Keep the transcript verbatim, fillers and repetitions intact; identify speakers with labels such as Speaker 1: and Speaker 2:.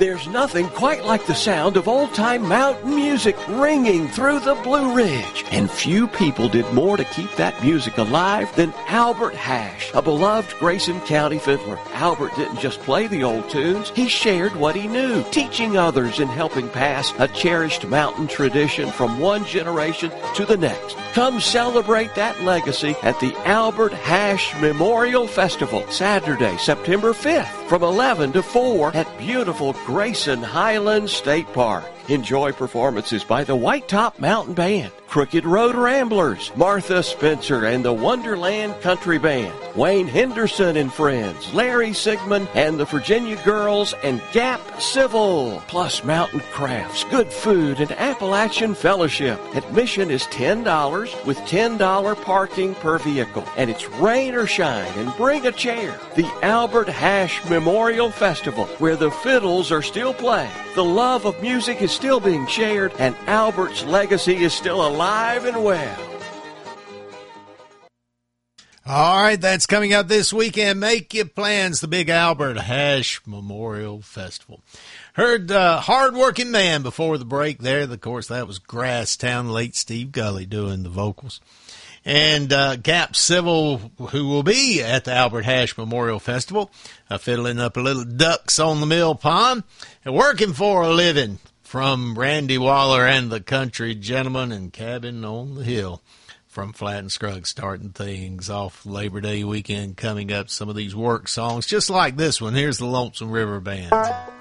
Speaker 1: There's nothing quite like the sound of old-time mountain music ringing through the Blue Ridge. And few people did more to keep that music alive than Albert Hash, a beloved Grayson County fiddler. Albert didn't just play the old tunes, he shared what he knew, teaching others and helping pass a cherished mountain tradition from one generation to the next. Come celebrate that legacy at the Albert Hash Memorial Festival, Saturday, September fifth, from eleven to four at beautiful Grayson Highlands State Park. Enjoy performances by the White Top Mountain Band, Crooked Road Ramblers, Martha Spencer and the Wonderland Country Band, Wayne Henderson and Friends, Larry Sigmund and the Virginia Girls, and Gap Civil, plus mountain crafts, good food, and Appalachian Fellowship. Admission is ten dollars with ten dollars parking per vehicle, and it's rain or shine, and bring a chair. The Albert Hash Memorial Festival, where the fiddles are still playing, the love of music is still being shared, and Albert's legacy is still alive and well.
Speaker 2: All right, that's coming up this weekend. Make your plans, the big Albert Hash Memorial Festival. Heard uh, Hard-Working Man before the break there. Of course, that was Grasstown, late Steve Gully doing the vocals. And uh, Gap Civil, who will be at the Albert Hash Memorial Festival, uh, fiddling up a little ducks on the mill pond and working for a living, from Randy Waller and the Country Gentleman and Cabin on the Hill. From Flat and Scruggs, starting things off Labor Day weekend, coming up, some of these work songs, just like this one. Here's the Lonesome River Band.